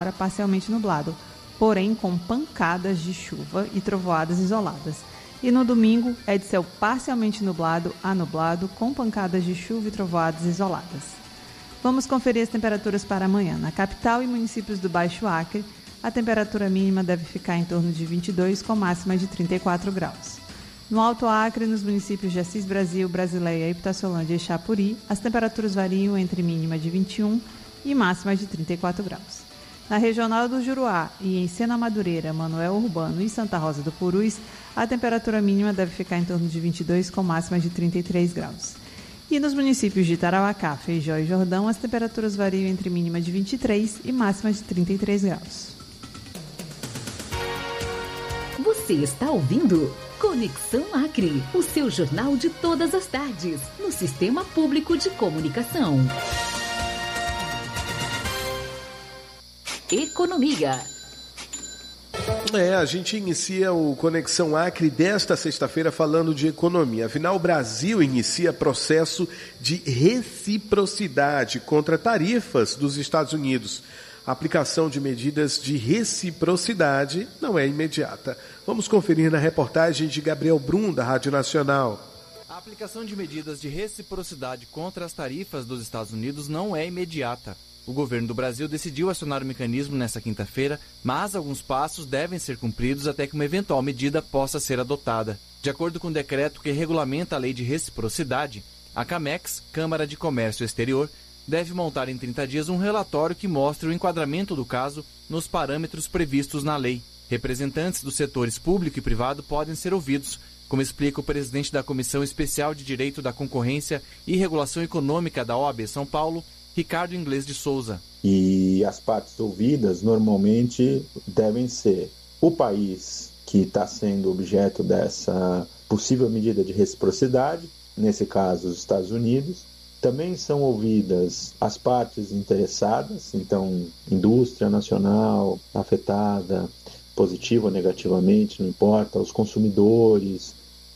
para parcialmente nublado, porém com pancadas de chuva e trovoadas isoladas. E no domingo é de céu parcialmente nublado a nublado, com pancadas de chuva e trovoadas isoladas. Vamos conferir as temperaturas para amanhã. Na capital e municípios do Baixo Acre, a temperatura mínima deve ficar em torno de 22, com máxima de 34 graus. No Alto Acre, nos municípios de Assis Brasil, Brasileia, Ipitaçolândia e Chapuri, as temperaturas variam entre mínima de 21 e máxima de 34 graus. Na Regional do Juruá e em Sena Madureira, Manoel Urbano e Santa Rosa do Purus, a temperatura mínima deve ficar em torno de 22, com máxima de 33 graus. E nos municípios de Tarauacá, Feijó e Jordão, as temperaturas variam entre mínima de 23 e máxima de 33 graus. Você está ouvindo Conexão Acre, o seu jornal de todas as tardes, no Sistema Público de Comunicação. Economia. A gente inicia o Conexão Acre desta sexta-feira falando de economia. Afinal, o Brasil inicia processo de reciprocidade contra tarifas dos Estados Unidos. A aplicação de medidas de reciprocidade não é imediata. Vamos conferir na reportagem de Gabriel Brum, da Rádio Nacional. A aplicação de medidas de reciprocidade contra as tarifas dos Estados Unidos não é imediata. O governo do Brasil decidiu acionar o mecanismo nesta quinta-feira, mas alguns passos devem ser cumpridos até que uma eventual medida possa ser adotada. De acordo com o decreto que regulamenta a lei de reciprocidade, a CAMEX, Câmara de Comércio Exterior, deve montar em 30 dias um relatório que mostre o enquadramento do caso nos parâmetros previstos na lei. Representantes dos setores público e privado podem ser ouvidos, como explica o presidente da Comissão Especial de Direito da Concorrência e Regulação Econômica da OAB São Paulo, Ricardo Inglês de Souza. E as partes ouvidas normalmente devem ser o país que está sendo objeto dessa possível medida de reciprocidade, nesse caso os Estados Unidos. Também são ouvidas as partes interessadas, então indústria nacional afetada, positiva ou negativamente, não importa, os consumidores,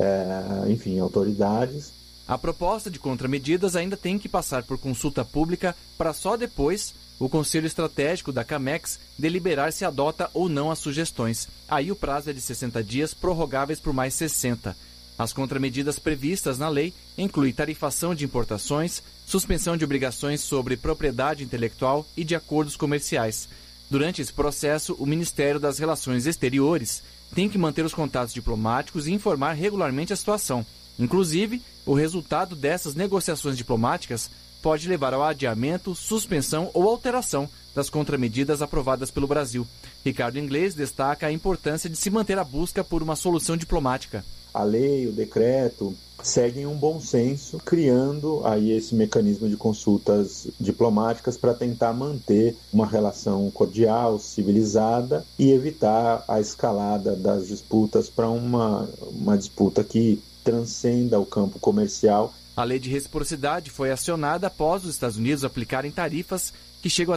enfim, autoridades. A proposta de contramedidas ainda tem que passar por consulta pública para só depois o Conselho Estratégico da CAMEX deliberar se adota ou não as sugestões. Aí o prazo é de 60 dias, prorrogáveis por mais 60. As contramedidas previstas na lei incluem tarifação de importações, suspensão de obrigações sobre propriedade intelectual e de acordos comerciais. Durante esse processo, o Ministério das Relações Exteriores tem que manter os contatos diplomáticos e informar regularmente a situação. Inclusive, o resultado dessas negociações diplomáticas pode levar ao adiamento, suspensão ou alteração das contramedidas aprovadas pelo Brasil. Ricardo Inglês destaca a importância de se manter a busca por uma solução diplomática. A lei, o decreto, seguem um bom senso, criando aí esse mecanismo de consultas diplomáticas para tentar manter uma relação cordial, civilizada e evitar a escalada das disputas para uma disputa que transcenda o campo comercial. A lei de reciprocidade foi acionada após os Estados Unidos aplicarem tarifas que chegam a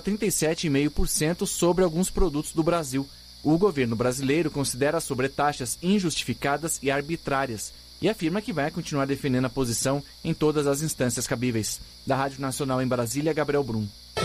37,5% sobre alguns produtos do Brasil. O governo brasileiro considera as sobretaxas injustificadas e arbitrárias e afirma que vai continuar defendendo a posição em todas as instâncias cabíveis. Da Rádio Nacional em Brasília, Gabriel Brum.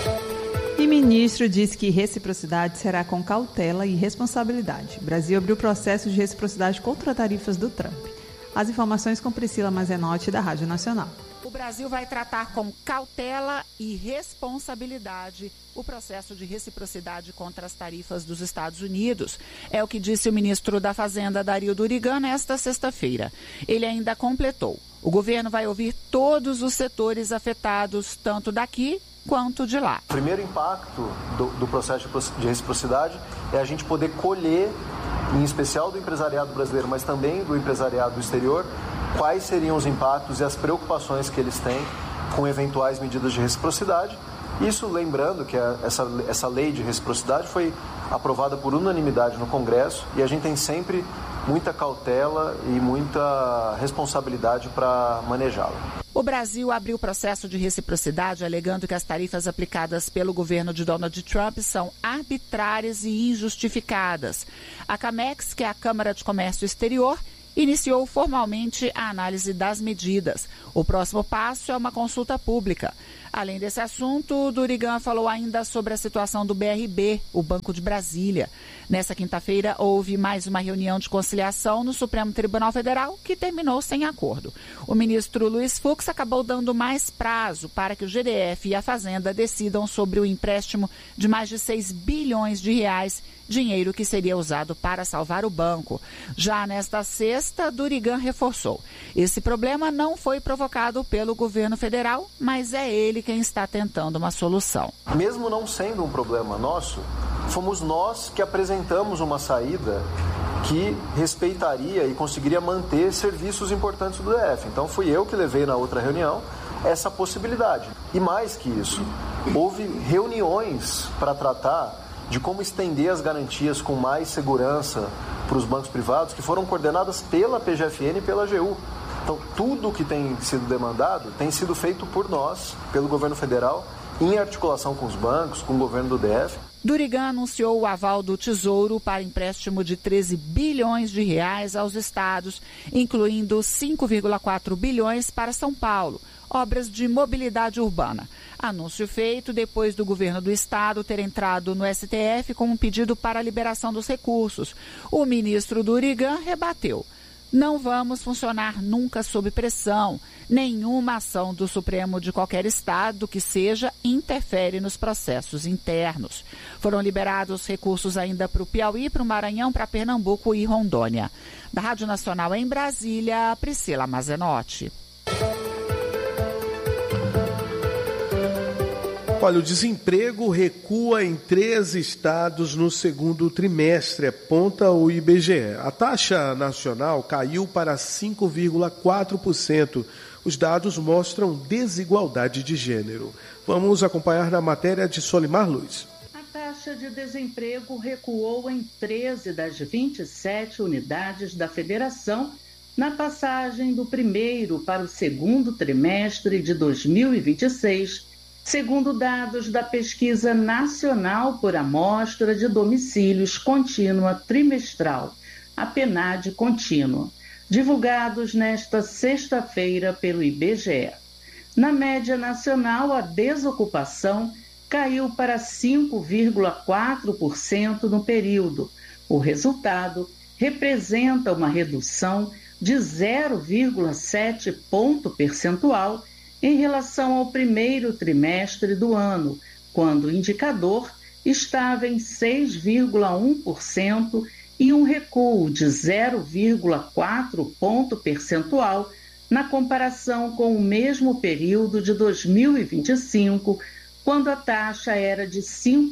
E ministro diz que reciprocidade será com cautela e responsabilidade. O Brasil abriu processo de reciprocidade contra tarifas do Trump. As informações com Priscila Mazenotti, da Rádio Nacional. O Brasil vai tratar com cautela e responsabilidade o processo de reciprocidade contra as tarifas dos Estados Unidos. É o que disse o ministro da Fazenda, Dario Durigan, nesta sexta-feira. Ele ainda completou. O governo vai ouvir todos os setores afetados, tanto daqui quanto de lá. O primeiro impacto do processo de reciprocidade é a gente poder colher, em especial do empresariado brasileiro, mas também do empresariado do exterior, quais seriam os impactos e as preocupações que eles têm com eventuais medidas de reciprocidade. Isso lembrando que essa lei de reciprocidade foi aprovada por unanimidade no Congresso e a gente tem sempre muita cautela e muita responsabilidade para manejá-la. O Brasil abriu o processo de reciprocidade alegando que as tarifas aplicadas pelo governo de Donald Trump são arbitrárias e injustificadas. A CAMEX, que é a Câmara de Comércio Exterior, iniciou formalmente a análise das medidas. O próximo passo é uma consulta pública. Além desse assunto, Durigan falou ainda sobre a situação do BRB, o Banco de Brasília. Nessa quinta-feira, houve mais uma reunião de conciliação no Supremo Tribunal Federal, que terminou sem acordo. O ministro Luiz Fux acabou dando mais prazo para que o GDF e a Fazenda decidam sobre o empréstimo de mais de 6 bilhões de reais, dinheiro que seria usado para salvar o banco. Já nesta sexta, Durigan reforçou: esse problema não foi provocado pelo governo federal, mas é ele quem está tentando uma solução. Mesmo não sendo um problema nosso, fomos nós que apresentamos uma saída que respeitaria e conseguiria manter serviços importantes do DF. Então fui eu que levei na outra reunião essa possibilidade. E mais que isso, houve reuniões para tratar de como estender as garantias com mais segurança para os bancos privados, que foram coordenadas pela PGFN e pela AGU. Então, tudo o que tem sido demandado tem sido feito por nós, pelo governo federal, em articulação com os bancos, com o governo do DF. Durigan anunciou o aval do Tesouro para empréstimo de 13 bilhões de reais aos estados, incluindo 5,4 bilhões para São Paulo, obras de mobilidade urbana. Anúncio feito depois do governo do estado ter entrado no STF com um pedido para a liberação dos recursos. O ministro Durigan rebateu: não vamos funcionar nunca sob pressão. Nenhuma ação do Supremo de qualquer estado que seja interfere nos processos internos. Foram liberados recursos ainda para o Piauí, para o Maranhão, para Pernambuco e Rondônia. Da Rádio Nacional em Brasília, Priscila Mazenotti. Olha, o desemprego recua em 3 estados no segundo trimestre, aponta o IBGE. A taxa nacional caiu para 5,4%. Os dados mostram desigualdade de gênero. Vamos acompanhar na matéria de Solimar Luz. A taxa de desemprego recuou em 13 das 27 unidades da federação na passagem do primeiro para o segundo trimestre de 2026, segundo dados da Pesquisa Nacional por Amostra de Domicílios Contínua Trimestral, a PNAD Contínua, divulgados nesta sexta-feira pelo IBGE. Na média nacional, a desocupação caiu para 5,4% no período. O resultado representa uma redução de 0,7 ponto percentual em relação ao primeiro trimestre do ano, quando o indicador estava em 6,1% e um recuo de 0,4 ponto percentual na comparação com o mesmo período de 2025, quando a taxa era de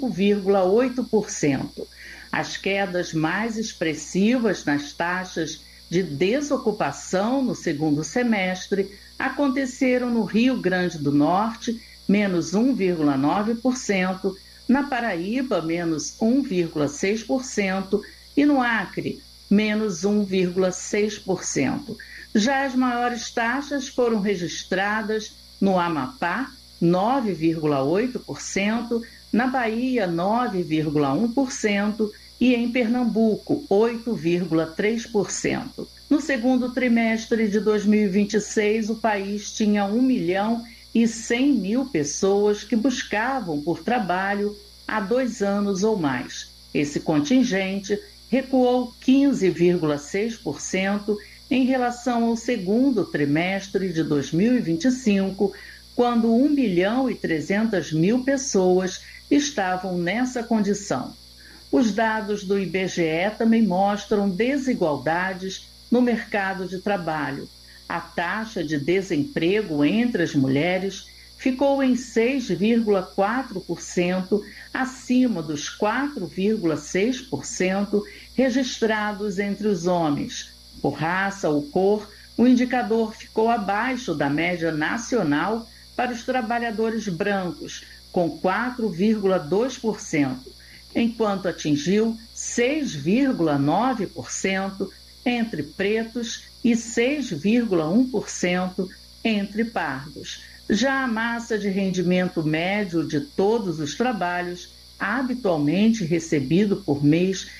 5,8%. As quedas mais expressivas nas taxas de desocupação no segundo semestre aconteceram no Rio Grande do Norte, menos 1,9%, na Paraíba, menos 1,6%, e no Acre, menos 1,6%. Já as maiores taxas foram registradas no Amapá, 9,8%, na Bahia, 9,1%, e em Pernambuco, 8,3%. No segundo trimestre de 2026, o país tinha 1.100.000 pessoas que buscavam por trabalho há 2 anos ou mais. Esse contingente recuou 15,6% em relação ao segundo trimestre de 2025, quando 1.300.000 pessoas estavam nessa condição. Os dados do IBGE também mostram desigualdades no mercado de trabalho. A taxa de desemprego entre as mulheres ficou em 6,4%, acima dos 4,6% registrados entre os homens. Por raça ou cor, o indicador ficou abaixo da média nacional para os trabalhadores brancos, com 4,2%, enquanto atingiu 6,9% entre pretos e 6,1% entre pardos. Já a massa de rendimento médio de todos os trabalhos, habitualmente recebido por mês